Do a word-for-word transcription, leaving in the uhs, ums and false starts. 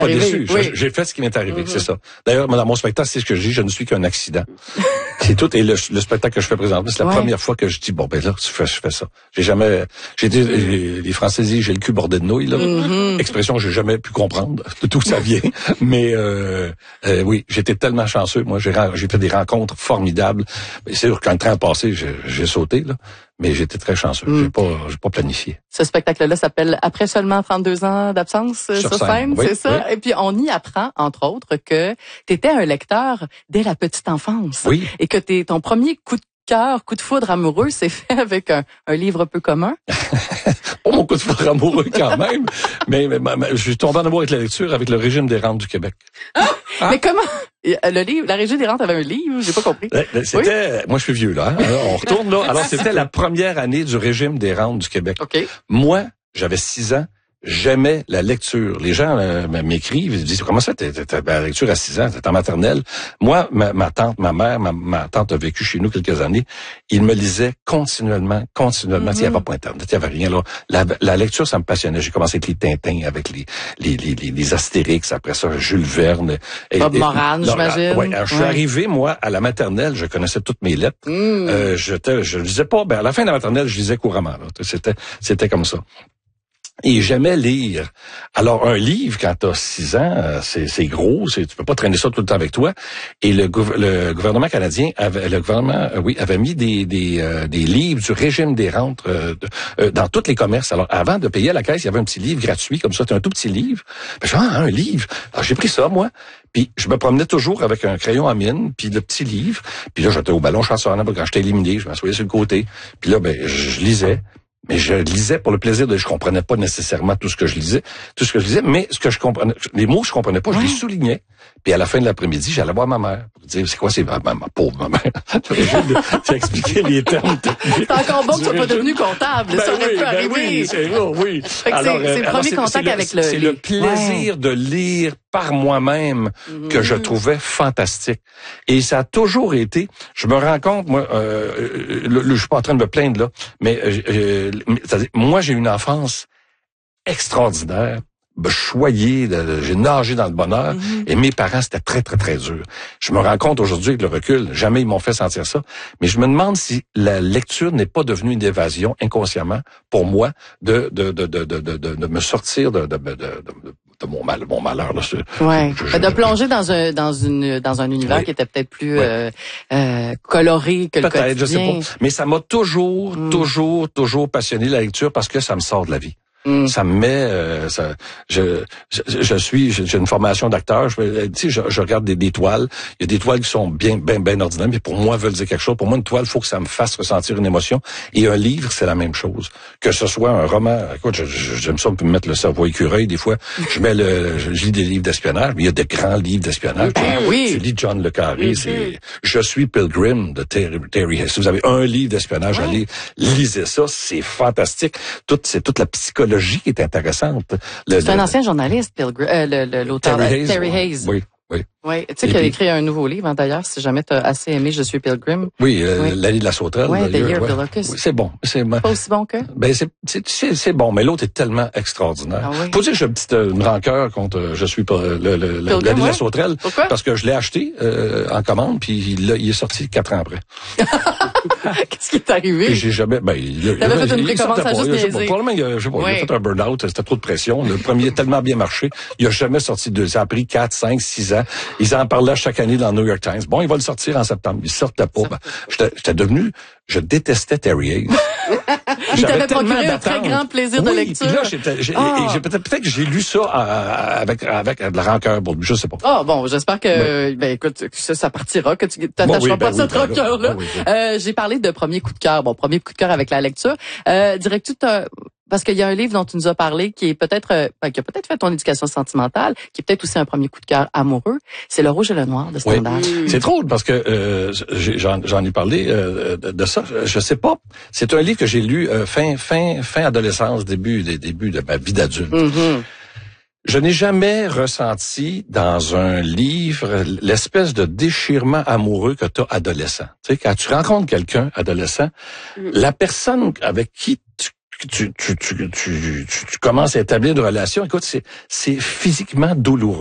Pas arrivé, déçu. oui. J'ai fait ce qui m'est arrivé, Mm-hmm. c'est ça. D'ailleurs, dans mon spectacle, c'est ce que je dis, je ne suis qu'un accident. C'est tout. Et le, le spectacle que je fais présentement, c'est la ouais. première fois que je dis, bon, ben là, je fais, je fais ça. J'ai jamais, j'ai dit, les Français disent, j'ai le cul bordé de nouilles, là. Mm-hmm. Expression que j'ai jamais pu comprendre de d'où ça vient. Mais, euh, euh, oui, j'étais tellement chanceux. Moi, j'ai, j'ai fait des rencontres formidables. C'est sûr, quand le train a passé, j'ai, j'ai sauté, là. Mais j'étais très chanceux. Mm. J'ai pas, j'ai pas planifié. Ce spectacle-là s'appelle Après seulement trente-deux ans d'absence sur, sur scène, scène oui, c'est ça? Oui. Et puis, on y apprend, entre autres, que t'étais un lecteur dès la petite enfance. Oui. Et que t'es, ton premier coup de cœur, coup de foudre amoureux, c'est fait avec un, un livre peu commun. Pas mon coup de foudre amoureux quand même, mais, mais, mais je suis tombé en amour avec la lecture, avec le régime des rentes du Québec. Ah! Ah. Mais comment? Le livre, la Régie des rentes avait un livre, j'ai pas compris. C'était, oui? Moi je suis vieux là, hein? Alors, on retourne là. Alors c'était la première année du régime des rentes du Québec. Okay. Moi, j'avais six ans. J'aimais la lecture. Les gens euh, m'écrivent, ils disent, comment ça, t'es, t'es, t'es, la lecture à six ans, t'es en maternelle? Moi, ma, ma tante, ma mère, ma, ma tante a vécu chez nous quelques années. Ils me lisaient continuellement, continuellement. Mm-hmm. Il n'y avait pas Internet, il n'y avait rien là. La, la lecture, ça me passionnait. J'ai commencé avec les Tintins, avec les, les, les, les, les Astérix, après ça, Jules Verne. Et, Bob Moran, j'imagine. Ouais, alors, je suis ouais. arrivé, moi, à la maternelle, je connaissais toutes mes lettres. Mm. Euh, je, je lisais pas, ben, à la fin de la maternelle, je lisais couramment, là. C'était, c'était comme ça. Et j'aimais lire. Alors, un livre, quand t'as six ans, c'est, c'est gros, c'est, tu peux pas traîner ça tout le temps avec toi. Et le, gouv- le gouvernement canadien avait, le gouvernement, euh, oui, avait mis des, des, euh, des livres du régime des rentes euh, de, euh, dans tous les commerces. Alors, avant de payer à la caisse, il y avait un petit livre gratuit, comme ça, c'était un tout petit livre. Ben, j'ai ah, un livre. Alors, j'ai pris ça, moi. Puis, je me promenais toujours avec un crayon à mine, puis le petit livre. Puis là, j'étais au ballon chansonnant, quand j'étais éliminé, je m'assoyais sur le côté. Puis là, ben, je lisais. Mais je lisais pour le plaisir de, je comprenais pas nécessairement tout ce que je lisais, tout ce que je lisais, mais ce que je comprenais, les mots que je comprenais pas, je les soulignais. Puis à la fin de l'après-midi, j'allais voir ma mère pour dire, c'est quoi, c'est ma, ma, ma pauvre ma mère. J'ai expliqué les termes. C'est encore bon que tu sois pas devenu comptable. Ben ça aurait oui, pu ben arriver. Oui, c'est, oh, oui. Alors, c'est, c'est le premier alors, contact c'est, avec c'est le... C'est les... le plaisir ouais. de lire par moi-même mm-hmm. que je trouvais fantastique. Et ça a toujours été, je me rends compte, moi, euh, le, le, je suis pas en train de me plaindre là, mais euh, c'est-à-dire, moi j'ai une enfance extraordinaire, choyée, j'ai nagé dans le bonheur, mm-hmm. et mes parents c'était très très très dur. Je me rends compte aujourd'hui avec le recul, jamais ils m'ont fait sentir ça, mais je me demande si la lecture n'est pas devenue une évasion inconsciemment pour moi de de de de de de, de me sortir de de de, de, de de mon mal, mon malheur là. Ouais. Je, je, de plonger dans un dans une dans un univers oui. qui était peut-être plus oui. euh, euh, coloré que peut-être, le quotidien. Je sais pas. Mais ça m'a toujours, mm. toujours, toujours passionné la lecture parce que ça me sort de la vie. Mm. Ça me met, euh, ça, je, je, je suis, j'ai une formation d'acteur. Je, tu sais, je, je regarde des, des toiles. Il y a des toiles qui sont bien, bien, bien ordinaires, mais pour moi veulent dire quelque chose. Pour moi, une toile, il faut que ça me fasse ressentir une émotion. Et un livre, c'est la même chose. Que ce soit un roman, écoute, je, je, j'aime ça, on peut me mettre le cerveau écureuil des fois. Je mets le, je, je lis des livres d'espionnage, mais il y a de grands livres d'espionnage. Ben tu, oui. tu lis John le Carré, mm-hmm. c'est Je suis Pilgrim de Terry, Terry Hayes. Si vous avez un livre d'espionnage ouais. à lire, lisez ça, c'est fantastique. Tout, c'est toute la psychologie qui est intéressante. Le, c'est le, un ancien journaliste, Pilgrim, euh, le, le, l'auteur Terry Hayes. Terry Hayes. Oui, oui. Oui, tu sais qu'il a écrit un nouveau livre, hein, d'ailleurs, si jamais tu as assez aimé Je suis Pilgrim. Oui, euh, oui. L'année de la sauterelle. Oui, The Year of ouais. the Locust. Oui, c'est bon. C'est pas aussi bon que? Ben, c'est, c'est, c'est, c'est bon, mais l'autre est tellement extraordinaire. Ah oui. Faut dire que j'ai une petite, une rancœur contre euh, Je suis le, le, le, l'année ouais. de la sauterelle. Pourquoi? Parce que je l'ai acheté, euh, en commande, puis il, il est sorti quatre ans après. Qu'est-ce qui est arrivé? Puis j'ai jamais, ben, il, T'avais il, fait une il, précommande, ça a juste niaisé. Probablement, je sais pas, oui. il a fait un burn-out, c'était trop de pression. Le premier a tellement bien marché. Il a jamais sorti de, ça a pris quatre, cinq, six ans. Ils en parlaient chaque année dans le New York Times. Bon, il va le sortir en septembre. Il sortait pas. Ben, j'étais, j'étais devenu, je détestais Terry Hayes. Il t'avait procuré un très grand plaisir oui, de lecture. Puis là, j'étais, j'ai, oh. j'ai, peut-être, peut-être que j'ai lu ça euh, avec, avec de la rancœur pour lui, je sais pas. Ah oh, bon, j'espère que, oui. ben écoute, que ça, ça partira, que tu t'attacheras bon, oui, ben pas à oui, cette ben rancœur-là. Ben oui, oui. euh, j'ai parlé de premier coup de cœur. Bon, premier coup de cœur avec la lecture. Euh, dirais-tu que parce qu'il y a un livre dont tu nous as parlé qui est peut-être, ben, qui a peut-être fait ton éducation sentimentale, qui est peut-être aussi un premier coup de cœur amoureux. C'est Le Rouge et le Noir de Stendhal. Oui. C'est drôle parce que euh, j'en, j'en ai parlé euh, de, de ça. Je sais pas. C'est un livre que j'ai lu euh, fin, fin, fin adolescence, début, des débuts de ma vie d'adulte. Mm-hmm. Je n'ai jamais ressenti dans un livre l'espèce de déchirement amoureux que tu as adolescent. Tu sais, quand tu rencontres quelqu'un adolescent, mm. la personne avec qui tu tu, tu, tu, tu, tu, tu commences à établir une relation, écoute, c'est, c'est physiquement douloureux.